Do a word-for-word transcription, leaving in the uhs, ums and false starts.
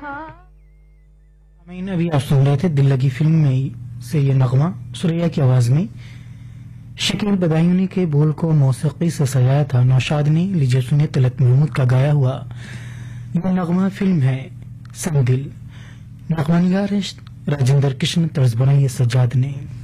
हमें अभी आप सुन रहे थे दिल लगी फिल्म में से ये नगमा सुरैया की आवाज में। शकील बदायूनी के बोल को मौसीकी से सजाया था नौशाद ने। लीजिए सुने तिलक महमूद का गाया हुआ यह नगमा। फिल्म है संग दिल। नगमा निगार राजेंद्र कृष्ण, तर्ज बनाई सज्जाद ने।